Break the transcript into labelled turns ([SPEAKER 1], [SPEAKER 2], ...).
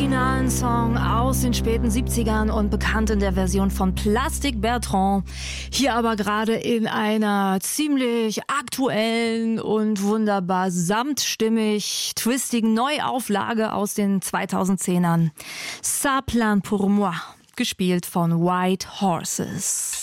[SPEAKER 1] originalen Song aus den späten 70ern und bekannt in der Version von Plastic Bertrand. Hier aber gerade in einer ziemlich aktuellen und wunderbar samtstimmig twistigen Neuauflage aus den 2010ern. Ça plane pour moi, gespielt von White Horses.